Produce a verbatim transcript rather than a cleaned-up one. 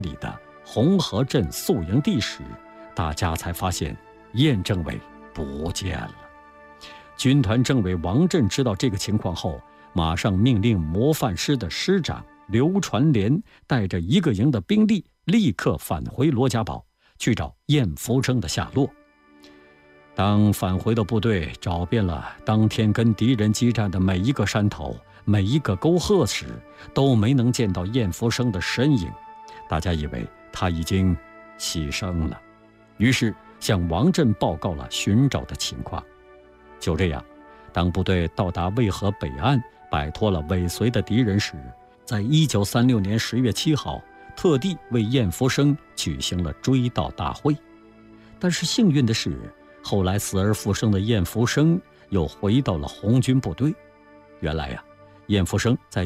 里的红河镇宿营地时，大家才发现燕政委不见了。军团政委王震知道这个情况后，马上命令模范师的师长刘传连带着一个营的兵力立刻返回罗家堡，去找燕福生的下落。当返回的部队找遍了当天跟敌人激战的每一个山头、每一个沟壑时，都没能见到燕福生的身影。大家以为他已经牺牲了，于是向王震报告了寻找的情况。就这样，当部队到达渭河北岸，摆脱了尾随的敌人时，在一九三六年十月七号，特地为燕福生举行了追悼大会。但是幸运的是，后来死而复生的燕福生又回到了红军部队。原来呀、啊，燕福生在